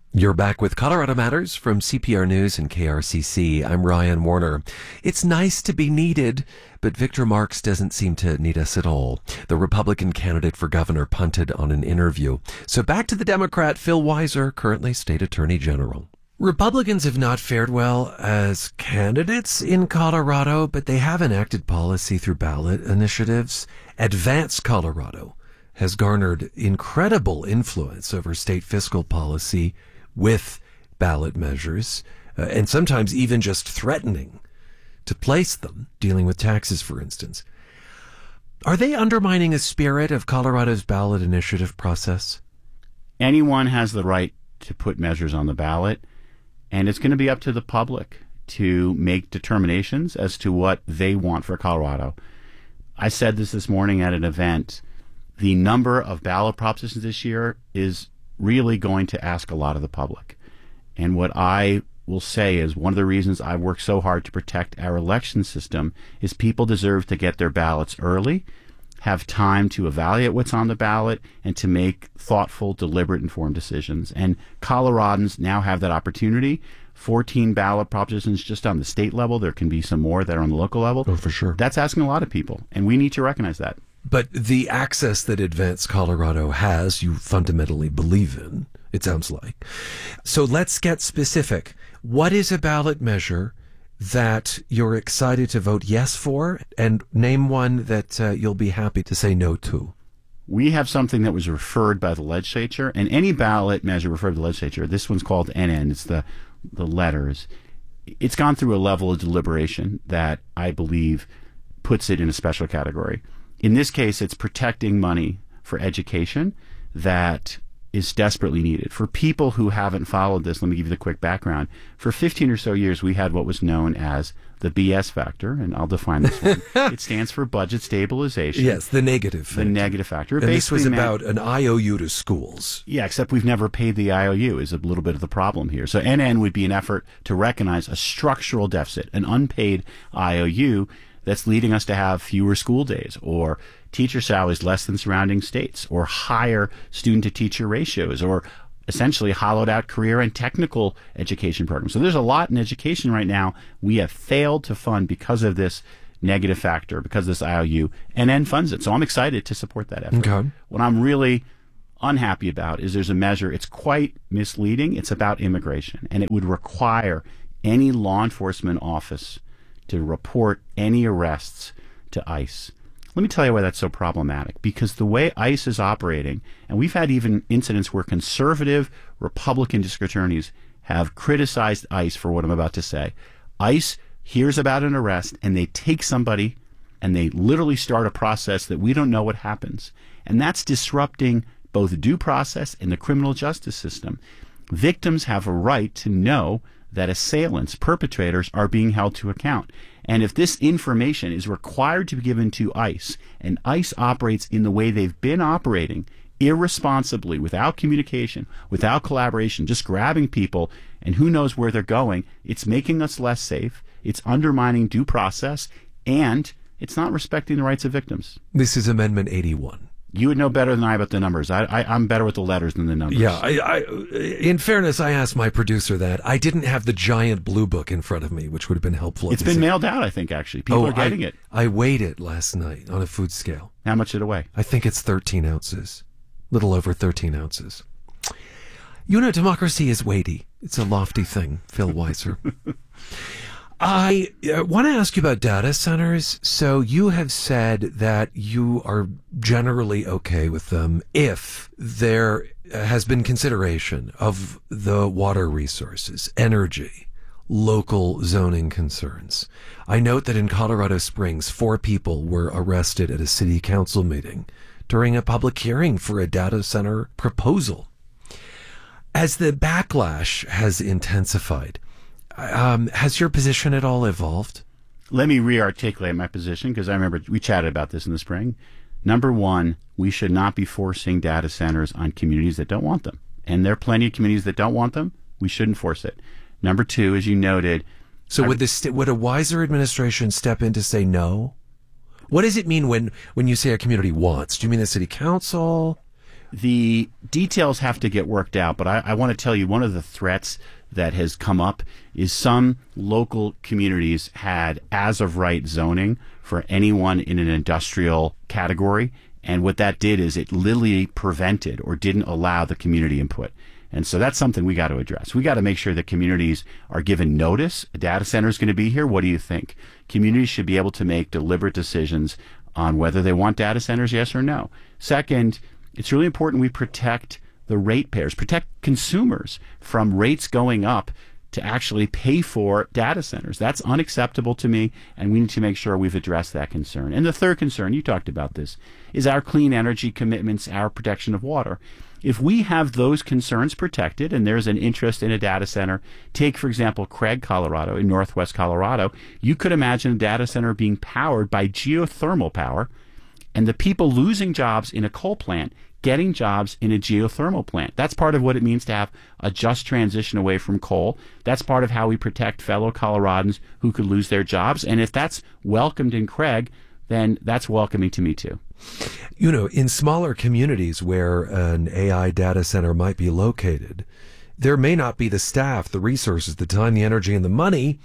You're back with Colorado Matters from CPR News and KRCC. I'm Ryan Warner. It's nice to be needed, but Victor Marx doesn't seem to need us at all. The Republican candidate for governor punted on an interview. So back to the Democrat, Phil Weiser, currently state attorney general. Republicans have not fared well as candidates in Colorado, but they have enacted policy through ballot initiatives. Advance Colorado has garnered incredible influence over state fiscal policy with ballot measures, and sometimes even just threatening to place them, dealing with taxes, for instance. Are they undermining the spirit of Colorado's ballot initiative process? Anyone has the right to put measures on the ballot, and it's going to be up to the public to make determinations as to what they want for Colorado. I said this morning at an event. The number of ballot propositions this year is really going to ask a lot of the public. And what I will say is one of the reasons I've worked so hard to protect our election system is people deserve to get their ballots early, have time to evaluate what's on the ballot, and to make thoughtful, deliberate, informed decisions. And Coloradans now have that opportunity. 14 ballot propositions just on the state level. There can be some more that are on the local level. Oh, for sure. That's asking a lot of people, and we need to recognize that. But the access that Advance Colorado has, you fundamentally believe in, it sounds like. So let's get specific. What is a ballot measure that you're excited to vote yes for, and name one that you'll be happy to say no to? We have something that was referred by the legislature, and any ballot measure referred to the legislature, this one's called NN, it's the letters. It's gone through a level of deliberation that I believe puts it in a special category. In this case, it's protecting money for education that is desperately needed. For people who haven't followed this, let me give you the quick background. For 15 or so years, we had what was known as the BS factor, and I'll define this one. It stands for budget stabilization. Yes, the negative factor. The negative factor. And this was about an IOU to schools. Yeah, except we've never paid the IOU is a little bit of the problem here. So NN would be an effort to recognize a structural deficit, an unpaid IOU that's leading us to have fewer school days, or teacher salaries less than surrounding states, or higher student-to-teacher ratios, or essentially hollowed out career and technical education programs. So there's a lot in education right now we have failed to fund because of this negative factor, because of this IOU, and then funds it. So I'm excited to support that effort. Okay. What I'm really unhappy about is there's a measure, it's quite misleading, it's about immigration, and it would require any law enforcement office to report any arrests to ICE. Let me tell you why that's so problematic. Because the way ICE is operating, and we've had even incidents where conservative Republican district attorneys have criticized ICE for what I'm about to say. ICE hears about an arrest, and they take somebody, and they literally start a process that we don't know what happens. And that's disrupting both due process and the criminal justice system. Victims have a right to know that assailants, perpetrators, are being held to account. And if this information is required to be given to ICE, and ICE operates in the way they've been operating, irresponsibly, without communication, without collaboration, just grabbing people, and who knows where they're going, it's making us less safe, it's undermining due process, and it's not respecting the rights of victims. This is Amendment 81. You would know better than I about the numbers. I'm better with the letters than the numbers. Yeah, in fairness, I asked my producer that. I didn't have the giant blue book in front of me, which would have been helpful. It's been mailed out, I think, actually. People are getting it. I weighed it last night on a food scale. How much did it weigh? I think it's 13 ounces. Little over 13 ounces. You know, democracy is weighty. It's a lofty thing, Phil Weiser. I want to ask you about data centers. So you have said that you are generally okay with them if there has been consideration of the water resources, energy, local zoning concerns. I note that in Colorado Springs, 4 people were arrested at a city council meeting during a public hearing for a data center proposal. As the backlash has intensified, has your position at all evolved? Let me re-articulate my position, because I remember we chatted about this in the spring. Number one, we should not be forcing data centers on communities that don't want them. And there are plenty of communities that don't want them. We shouldn't force it. Number two, as you noted... So would a Weiser administration step in to say no? What does it mean when you say a community wants? Do you mean the city council? The details have to get worked out, but I want to tell you one of the threats that has come up is some local communities had as of right zoning for anyone in an industrial category. And what that did is it literally prevented or didn't allow the community input. And so that's something we got to address. We got to make sure that communities are given notice. A data center is going to be here. What do you think? Communities should be able to make deliberate decisions on whether they want data centers, yes or no. Second, it's really important we protect the ratepayers, protect consumers from rates going up to actually pay for data centers. That's unacceptable to me, and we need to make sure we've addressed that concern. And the third concern, you talked about this, is our clean energy commitments, our protection of water. If we have those concerns protected and there's an interest in a data center, take, for example, Craig, Colorado, in northwest Colorado, you could imagine a data center being powered by geothermal power and the people losing jobs in a coal plant getting jobs in a geothermal plant. That's part of what it means to have a just transition away from coal. That's part of how we protect fellow Coloradans who could lose their jobs. And if that's welcomed in Craig, then that's welcoming to me too. You know, in smaller communities where an AI data center might be located, there may not be the staff, the resources, the time, the energy, and the money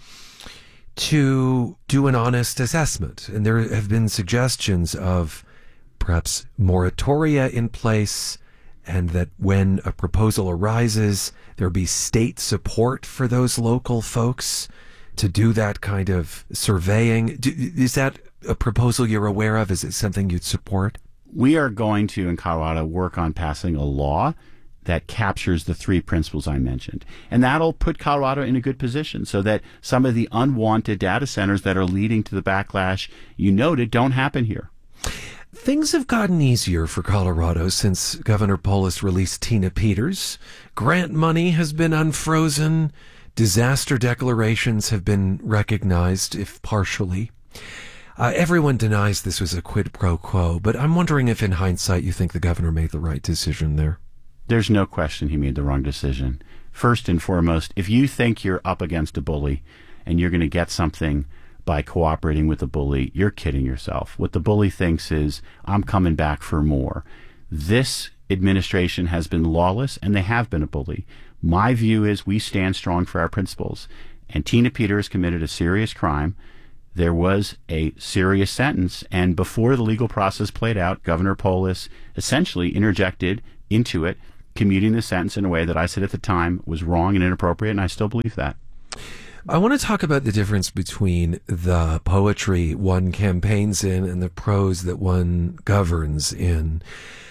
to do an honest assessment. And there have been suggestions of perhaps moratoria in place, and that when a proposal arises, there be state support for those local folks to do that kind of surveying. Is that a proposal you're aware of? Is it something you'd support? We are going to, in Colorado, work on passing a law that captures the three principles I mentioned. And that'll put Colorado in a good position so that some of the unwanted data centers that are leading to the backlash you noted don't happen here. Things have gotten easier for Colorado since Governor Polis released Tina Peters. Grant money has been unfrozen. Disaster declarations have been recognized, if partially. Everyone denies this was a quid pro quo, but I'm wondering if in hindsight you think the governor made the right decision there. There's no question he made the wrong decision. First and foremost, if you think you're up against a bully and you're going to get something by cooperating with the bully, you're kidding yourself. What the bully thinks is, I'm coming back for more. This administration has been lawless, and they have been a bully. My view is we stand strong for our principles. And Tina Peters committed a serious crime. There was a serious sentence, and before the legal process played out, Governor Polis essentially interjected into it, commuting the sentence in a way that I said at the time was wrong and inappropriate, and I still believe that. I want to talk about the difference between the poetry one campaigns in and the prose that one governs in.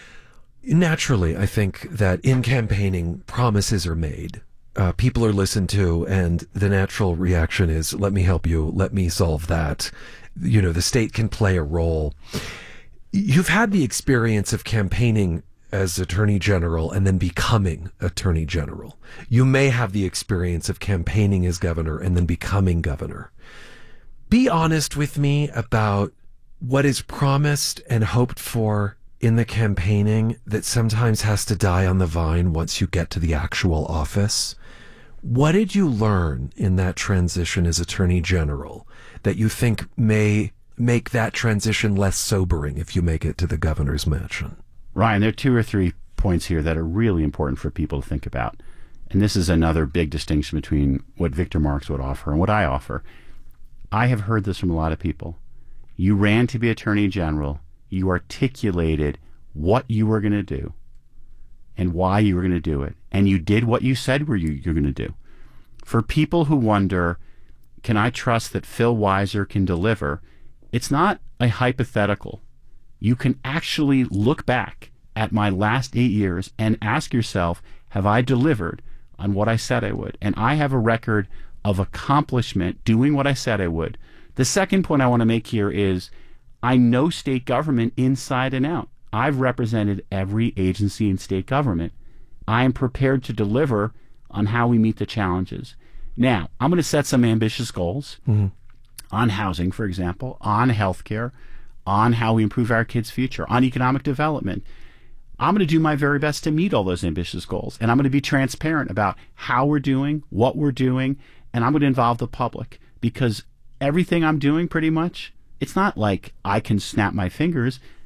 Naturally, I think that in campaigning, promises are made. People are listened to, and the natural reaction is, let me help you, let me solve that. You know, the state can play a role. You've had the experience of campaigning as Attorney General and then becoming Attorney General. You may have the experience of campaigning as governor and then becoming governor. Be honest with me about what is promised and hoped for in the campaigning that sometimes has to die on the vine once you get to the actual office. What did you learn in that transition as Attorney General that you think may make that transition less sobering if you make it to the governor's mansion? Ryan, there are two or three points here that are really important for people to think about. And this is another big distinction between what Victor Marx would offer and what I offer. I have heard this from a lot of people. You ran to be Attorney General. You articulated what you were going to do and why you were going to do it. And you did what you said you're going to do. For people who wonder, can I trust that Phil Weiser can deliver? It's not a hypothetical. You can actually look back at my last 8 years and ask yourself, have I delivered on what I said I would? And I have a record of accomplishment doing what I said I would. The second point I want to make here is I know state government inside and out. I've represented every agency in state government. I am prepared to deliver on how we meet the challenges. Now, I'm going to set some ambitious goals on housing, for example, on healthcare, on how we improve our kids' future, on economic development. I'm going to do my very best to meet all those ambitious goals. And I'm going to be transparent about how we're doing, what we're doing, and I'm going to involve the public. Because everything I'm doing pretty much, it's not like I can snap my fingers.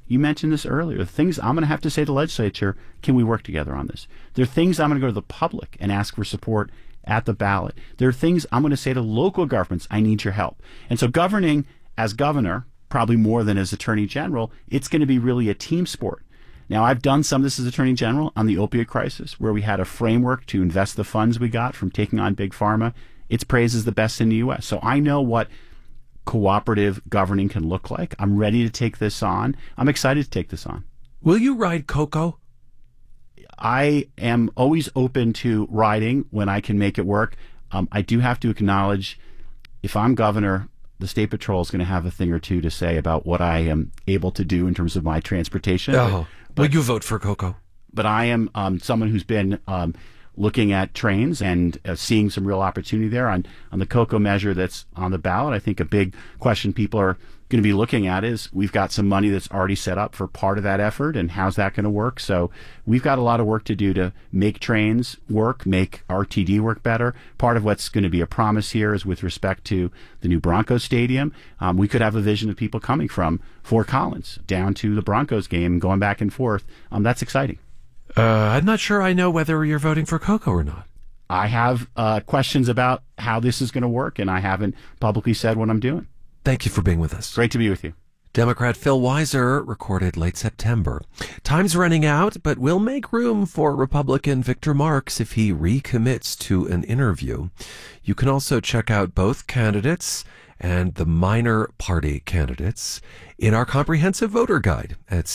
You mentioned this earlier. The things I'm going to have to say to the legislature, can we work together on this? There are things I'm going to go to the public and ask for support at the ballot. There are things I'm going to say to local governments, I need your help. And so governing as governor, probably more than as attorney general, it's going to be really a team sport. Now, I've done some of this as attorney general on the opioid crisis, where we had a framework to invest the funds we got from taking on big pharma. It's praised as the best in the U.S. So I know what cooperative governing can look like. I'm ready to take this on. I'm excited to take this on. Will you ride Coco? I am always open to riding when I can make it work. I do have to acknowledge, if I'm governor, the State Patrol is going to have a thing or two to say about what I am able to do in terms of my transportation. Oh, will you vote for Coco? But I am someone who's been looking at trains and seeing some real opportunity there on the COCO measure that's on the ballot. I think a big question people are going to be looking at is, we've got some money that's already set up for part of that effort, and how's that going to work? So we've got a lot of work to do to make trains work, make RTD work better. Part of what's going to be a promise here is with respect to the new Broncos stadium. We could have a vision of people coming from Fort Collins down to the Broncos game, going back and forth. That's exciting. I'm not sure I know whether you're voting for Coco or not. I have questions about how this is going to work, and I haven't publicly said what I'm doing. Thank you for being with us. Great to be with you. Democrat Phil Weiser recorded late September. Time's running out, but we'll make room for Republican Victor Marx if he recommits to an interview. You can also check out both candidates and the minor party candidates in our comprehensive voter guide at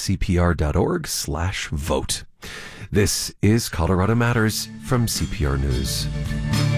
cpr.org/vote. This is Colorado Matters from CPR News.